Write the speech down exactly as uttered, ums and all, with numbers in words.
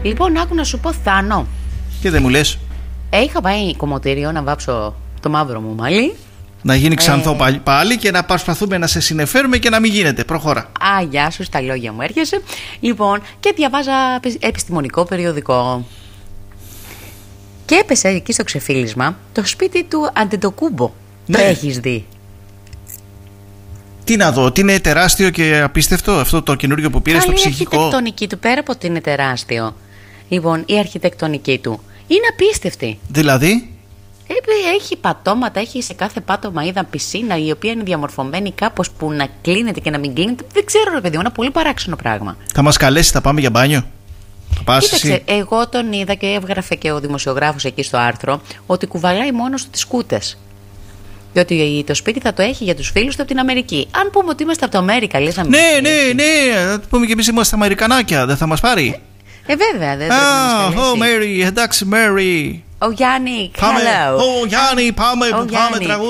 Λοιπόν, άκου να σου πω, Θάνο. Και δεν μου λες. Είχα πάει κομμωτήριο να βάψω το μαύρο μου μαλλί. Να γίνει ξανθό ε... πάλι και να προσπαθούμε να σε συνεφέρουμε και να μην γίνεται. Προχώρα. Α, γεια σου, στα λόγια μου έρχεσαι. Λοιπόν, και διαβάζα επιστημονικό περιοδικό. Και έπεσε εκεί στο ξεφύλισμα το σπίτι του Αντετοκούμπο. Ναι. Το έχεις δει? Τι να δω, τι είναι τεράστιο και απίστευτο αυτό το καινούριο που πήρε στο ψυχικό. Η αρχιτεκτονική του, πέρα από ότι είναι τεράστιο. Λοιπόν, η αρχιτεκτονική του είναι απίστευτη. Δηλαδή? Έχει πατώματα, έχει σε κάθε πάτωμα, είδα πισίνα η οποία είναι διαμορφωμένη κάπως που να κλείνεται και να μην κλείνεται. Δεν ξέρω, ρε παιδί μου, ένα πολύ παράξενο πράγμα. Θα μας καλέσει, θα πάμε για μπάνιο? Κοίταξε, εγώ τον είδα και έβγραφε και ο δημοσιογράφος εκεί στο άρθρο ότι κουβαλάει μόνος του τις σκούτες. Διότι το σπίτι θα το έχει για τους φίλους του από την Αμερική. Αν πούμε ότι είμαστε από το Αμέρικα, λες να μην. Ναι, ναι, ναι. Θα πούμε και εμείς είμαστε Αμερικανάκια, δεν θα μας πάρει? Ε, ε βέβαια, δεν θα μας καλέσει. Oh, Mary, εντάξει, Mary. Ο Γιάννη, hello. Ω Γιάννη, πάμε, πάμε τραγούδι.